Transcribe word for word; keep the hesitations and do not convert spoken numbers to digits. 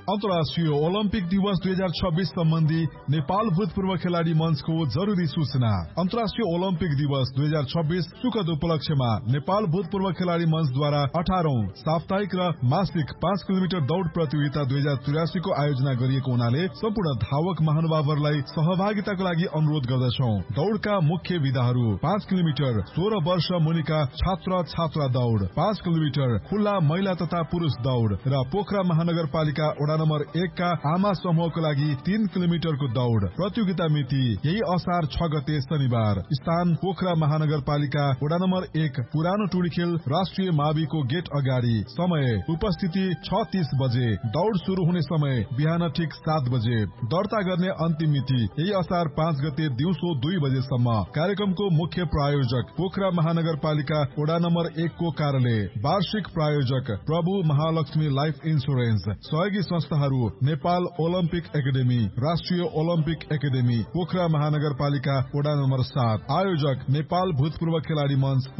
अन्तर्राष्ट्रिय ओलम्पिक दिवस दुई हजार छब्बीस सम्बन्धी नेपाल भूतपूर्व खेलाडी मञ्चको जरुरी सूचना। अन्तर्राष्ट्रिय ओलम्पिक दिवस दुई हजार छब्बीस सुखद उपलक्ष्यमा नेपाल भूतपूर्व खेलाडी मञ्चद्वारा अठारौं साप्ताहिक र मासिक पाँच किलोमिटर दौड़ प्रतियोगिता दुई हजार त्रियासी को आयोजना गरिएको हुनाले सम्पूर्ण धावक महानुभावहरूलाई सहभागिताको लागि अनुरोध गर्दछौ। दौड़का मुख्य विधाहरू पाँच किलोमिटर सोह्र वर्ष मुनिका छात्र छात्रा दौड़, पाँच किलोमिटर खुल्ला महिला तथा पुरुष दौड़ र पोखरा महानगरपालिका वडा नम्बर एक का आमा समूहको लागि तीन किलोमिटरको दौड़। प्रतियोगिता मिति यही असार छ गते शनिबार। स्थान पोखरा महानगरपालिका वडा नम्बर एक पुरानो टुडीखेल राष्ट्रिय माविको गेट अगाडि। समय उपस्थिति छ तीस बजे। दौड़ शुरू हुने समय बिहान ठिक सात बजे। दर्ता गर्ने अन्तिम मिति यही असार पाँच गते दिउँसो दुई बजेसम्म। कार्यक्रमको मुख्य प्रायोजक पोखरा महानगरपालिका वडा नम्बर एक को कार्यालय। वार्षिक प्रायोजक प्रभु महालक्ष्मी लाइफ इन्सुरेन्स। सहयोगी संस्थाहरू नेपाल ओलम्पिक एकाडेमी, राष्ट्रिय ओलम्पिक एकाडेमी, पोखरा महानगरपालिका वडा नम्बर सात। आयोजक नेपाल भूतपूर्व खेलाडी मञ्च।